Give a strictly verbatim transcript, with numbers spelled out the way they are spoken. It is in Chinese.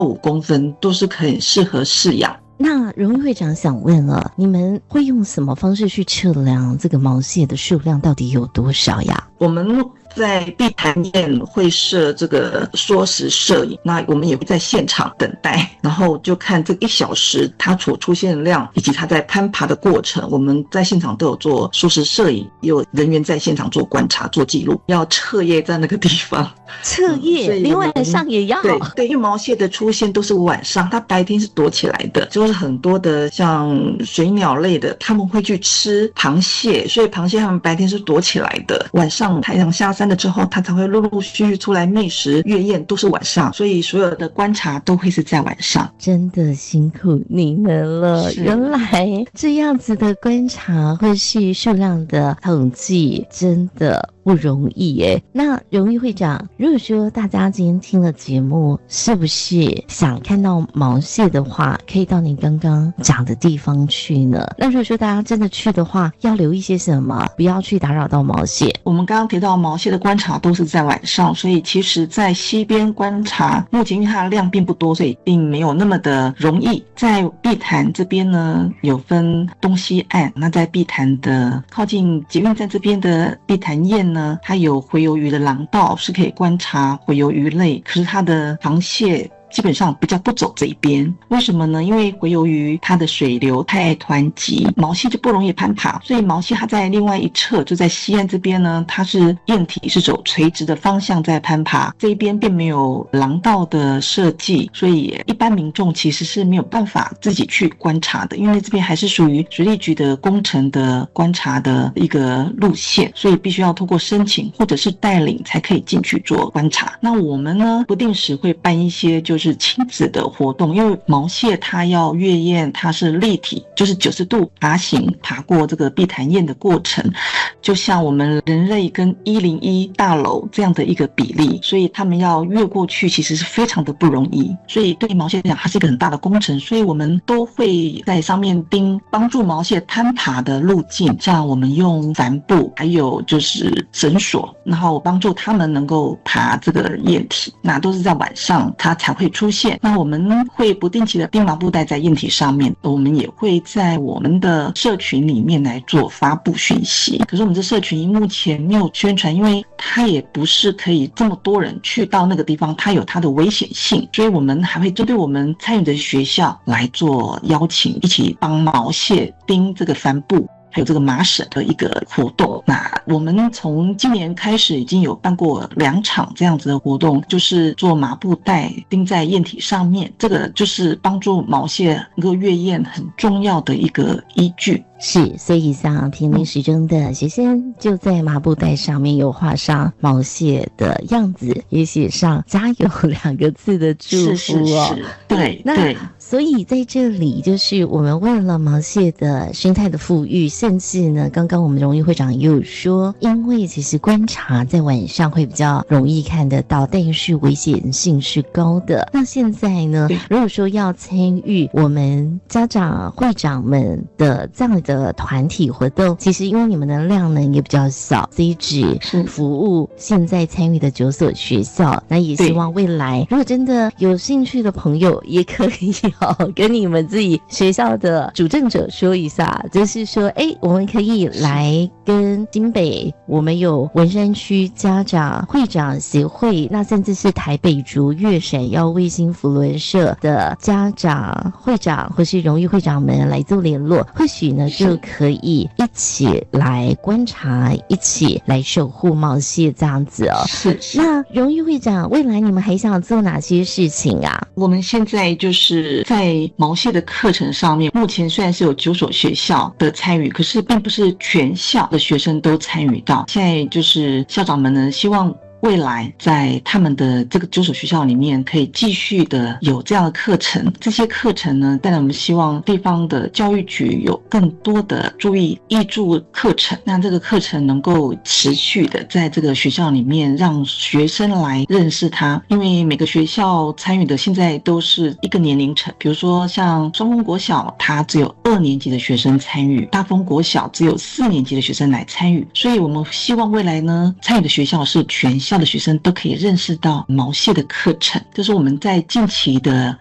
五公分，都是很适合饲养。 那荣誉会长想问了，你们会用什么方式去测量这个毛蟹的数量到底有多少呀？ 我们在碧潭堰会设这个缩时摄影，那我们也会在现场等待，然后就看这一小时它所出现的量以及它在攀爬的过程，我们在现场都有做缩时摄影，也有人员在现场做观察做记录，要彻夜在那个地方彻夜、嗯、连晚上也要。 对对，因为毛蟹的出现都是晚上，它白天是躲起来的，就是很多的像水鸟类的他们会去吃螃蟹，所以螃蟹他们白天是躲起来的，晚上太阳下山了之后它才会陆陆续续出来觅食月宴，都是晚上，所以所有的观察都会是在晚上。 真的辛苦你们了，原来这样子的观察或是数量的统计真的不容易耶。那荣誉会长，如果说大家今天听了节目，是不是想看到毛蟹的话，可以到你刚刚讲的地方去呢？那如果说大家真的去的话，要留意些什么，不要去打扰到毛蟹？ 我们刚刚提到毛蟹的观察都是在晚上，所以其实在西边观察，目前因为它的量并不多，所以并没有那么的容易。在碧潭这边呢，有分东西岸，那在碧潭的靠近捷运站这边的碧潭堰呢，它有洄游鱼的廊道，是可以观察洄游鱼类，可是它的螃蟹基本上比较不走这一边。为什么呢？因为洄游鱼它的水流太湍急，毛蟹就不容易攀爬，所以毛蟹它在另外一侧，就在西岸这边呢，它是堰体是走垂直的方向在攀爬，这一边并没有廊道的设计，所以一般民众其实是没有办法自己去观察的，因为这边还是属于水利局的工程的观察的一个路线，所以必须要透过申请或者是带领才可以进去做观察。那我们呢，不定时会办一些就是亲子的活动，因为毛蟹它要跃堰，它是立体，就是九十度爬行爬过这个碧潭堰的过程，就像我们人类跟一零一大楼这样的一个比例，所以他们要越过去其实是非常的不容易，所以对毛蟹来讲它是一个很大的工程，所以我们都会在上面钉帮助毛蟹攀爬的路径，像我们用帆布还有就是绳索，然后帮助他们能够爬这个堰体，那都是在晚上它才会出现。那我们会不定期的钉麻布袋在堰体上面，我们也会在我们的社群里面来做发布讯息。可是我们这社群目前没有宣传，因为它也不是可以这么多人去到那个地方，它有它的危险性，所以我们还会针对我们参与的学校来做邀请，一起帮毛蟹钉这个帆布还有这个麻绳的一个活动。那我们从今年开始已经有办过两场这样子的活动，就是做麻布袋钉在堰体上面，这个就是帮助毛蟹能够跃堰很重要的一个依据。 是，所以像平林时钟的学生就在麻布袋上面有画上毛蟹的样子，也写上加油两个字的祝福哦。是是是， 对对。 所以在这里就是我们为了毛蟹的生态的富裕，甚至呢刚刚我们荣誉会长也有说，因为其实观察在晚上会比较容易看得到，但是危险性是高的。那现在呢，如果说要参与我们家长会长们的这样的团体活动，其实因为你们的量呢也比较小，所以只服务现在参与的九所学校。那也希望未来如果真的有兴趣的朋友，也可以跟你们自己学校的主政者说一下，就是说哎，我们可以来跟新北，我们有文山区家长会长协会，那甚至是台北竹月闪耀卫星扶轮社的家长会长或是荣誉会长们来做联络，或许呢就可以一起来观察，一起来守护毛蟹这样子哦。 是是。 那荣誉会长，未来你们还想做哪些事情啊？ 我们现在就是在毛蟹的课程上面，目前虽然是有九所学校的参与，可是并不是全校的学生都参与到。现在就是校长们呢，希望未来在他们的这个九所学校里面可以继续的有这样的课程，这些课程呢，当然我们希望地方的教育局有更多的注意挹注课程，让这个课程能够持续的在这个学校里面让学生来认识它。因为每个学校参与的现在都是一个年龄层，比如说像双峰国小，它只有二年级的学生参与，大丰国小只有四年级的学生来参与，所以我们希望未来呢，参与的学校是全校校的学生都可以认识到毛蟹的课程。就是我们在近期的